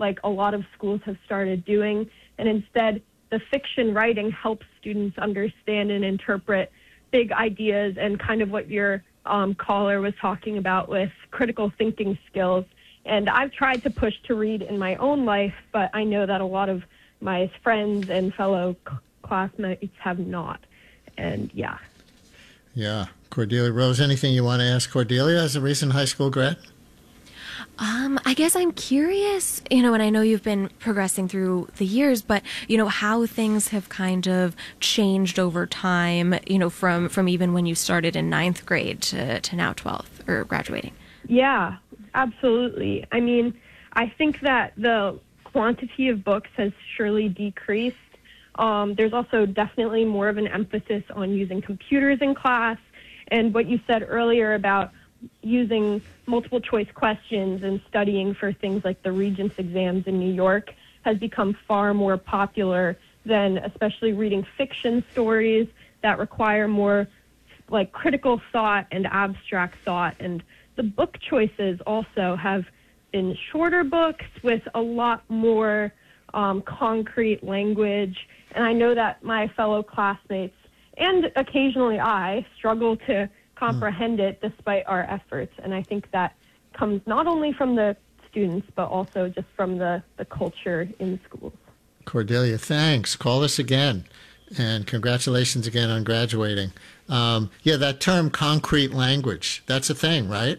like a lot of schools have started doing. And instead, the fiction writing helps students understand and interpret big ideas and kind of what your caller was talking about with critical thinking skills. And I've tried to push to read in my own life, but I know that a lot of my friends and fellow classmates have not. And yeah. Yeah. Cordelia Rose, anything you want to ask Cordelia as a recent high school grad? I guess I'm curious, and I know you've been progressing through the years, but, how things have kind of changed over time, from even when you started in 9th grade to now 12th or graduating. Yeah, absolutely. I mean, I think that the quantity of books has surely decreased. There's also definitely more of an emphasis on using computers in class. And what you said earlier about using multiple choice questions and studying for things like the Regents exams in New York has become far more popular than especially reading fiction stories that require more like critical thought and abstract thought. And the book choices also have been shorter books with a lot more concrete language. And I know that my fellow classmates and occasionally I struggle to comprehend it despite our efforts. And I think that comes not only from the students, but also just from the culture in schools. Cordelia, thanks. Call us again. And congratulations again on graduating. That term concrete language, that's a thing, right?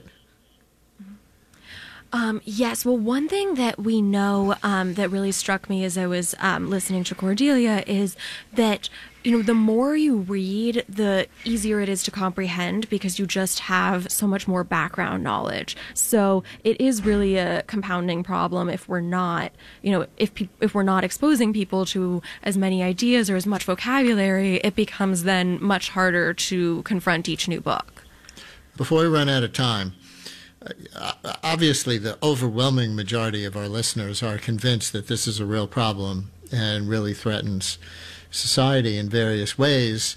Yes. Well, one thing that we know that really struck me as I was listening to Cordelia is that, the more you read, the easier it is to comprehend because you just have so much more background knowledge. So it is really a compounding problem if we're not, if we're not exposing people to as many ideas or as much vocabulary, it becomes then much harder to confront each new book. Before we run out of time, obviously the overwhelming majority of our listeners are convinced that this is a real problem and really threatens society in various ways.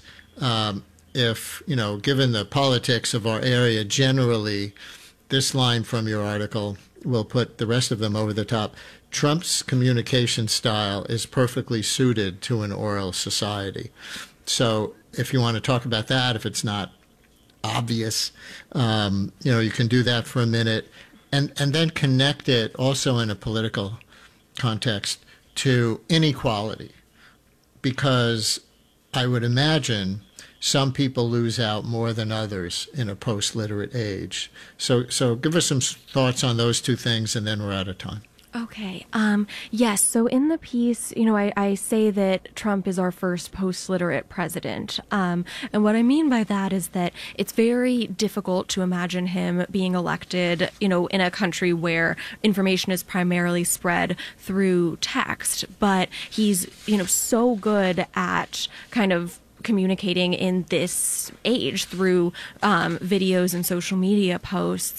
If, given the politics of our area generally, this line from your article will put the rest of them over the top. Trump's communication style is perfectly suited to an oral society. So if you want to talk about that, if it's not obvious, you can do that for a minute and then connect it also in a political context to inequality, because I would imagine some people lose out more than others in a post-literate age. So give us some thoughts on those two things, and then we're out of time. Okay. Yes. So in the piece, I say that Trump is our first post-literate president. And what I mean by that is that it's very difficult to imagine him being elected, in a country where information is primarily spread through text. But he's, so good at kind of communicating in this age through videos and social media posts.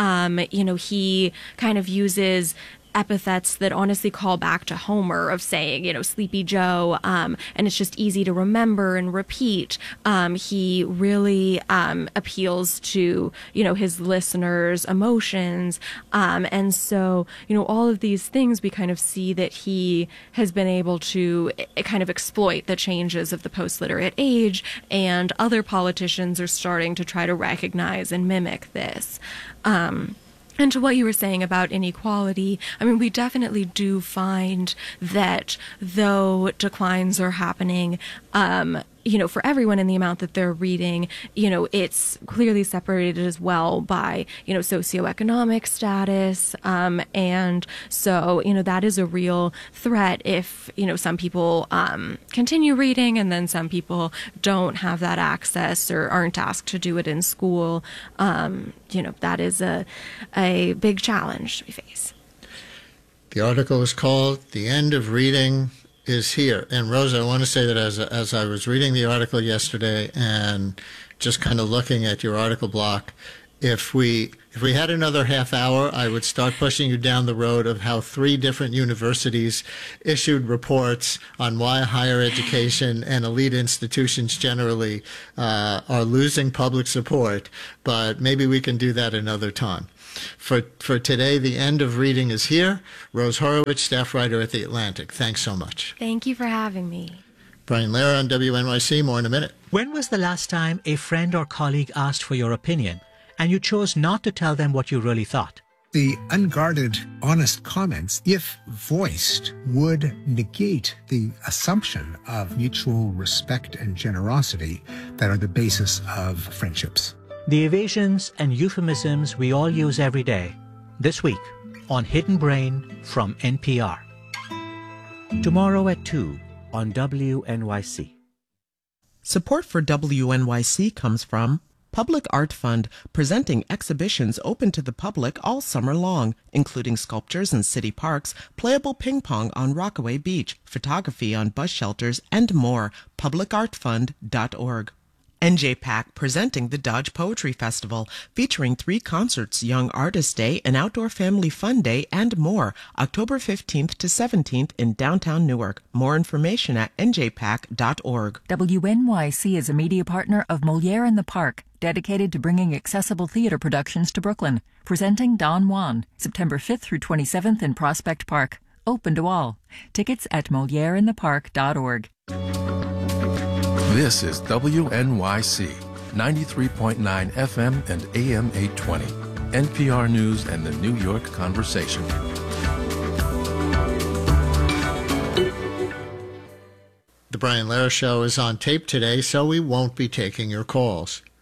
He kind of uses epithets that honestly call back to Homer of saying, Sleepy Joe, and it's just easy to remember and repeat. He really appeals to, his listeners' emotions. And so, all of these things we kind of see that he has been able to kind of exploit the changes of the post-literate age, and other politicians are starting to try to recognize and mimic this. And to what you were saying about inequality, I mean, we definitely do find that though declines are happening, for everyone in the amount that they're reading, it's clearly separated as well by, socioeconomic status. And so, that is a real threat if, some people continue reading and then some people don't have that access or aren't asked to do it in school. That is a big challenge we face. The article is called "The End of Reading is Here." And Rosa, I want to say that as I was reading the article yesterday and just kind of looking at your article block, If we had another half hour, I would start pushing you down the road of how 3 different universities issued reports on why higher education and elite institutions generally are losing public support. But maybe we can do that another time. For today, the end of reading is here. Rose Horowitz, staff writer at The Atlantic. Thanks so much. Thank you for having me. Brian Lehrer on WNYC. More in a minute. When was the last time a friend or colleague asked for your opinion and you chose not to tell them what you really thought? The unguarded, honest comments, if voiced, would negate the assumption of mutual respect and generosity that are the basis of friendships. The evasions and euphemisms we all use every day. This week on Hidden Brain from NPR. Tomorrow at 2 on WNYC. Support for WNYC comes from Public Art Fund, presenting exhibitions open to the public all summer long, including sculptures in city parks, playable ping pong on Rockaway Beach, photography on bus shelters, and more. PublicArtFund.org. NJPAC presenting the Dodge Poetry Festival, featuring 3 concerts, Young Artist Day, an Outdoor Family Fun Day, and more, October 15th to 17th in downtown Newark. More information at njpac.org. WNYC is a media partner of Molière in the Park, dedicated to bringing accessible theater productions to Brooklyn. Presenting Don Juan, September 5th through 27th in Prospect Park. Open to all. Tickets at MolièreInThePark.org. This is WNYC, 93.9 FM and AM 820, NPR News and the New York Conversation. The Brian Lehrer Show is on tape today, so we won't be taking your calls.